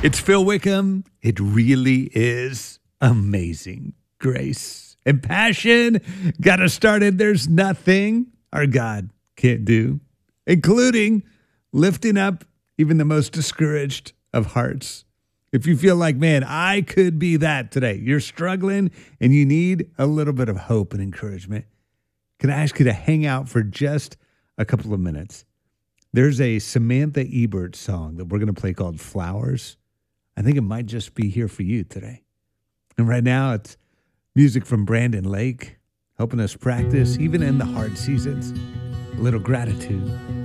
It's Phil Wickham. It really is amazing grace and passion. Got us started. There's nothing our God can't do, including lifting up even the most discouraged of hearts. If you feel like, man, I could be that today, you're struggling and you need a little bit of hope and encouragement, can I ask you to hang out for just a couple of minutes? There's a Samantha Ebert song that we're going to play called Flowers. I think it might just be here for you today. And right now, it's music from Brandon Lake, helping us practice, even in the hard seasons, a little gratitude.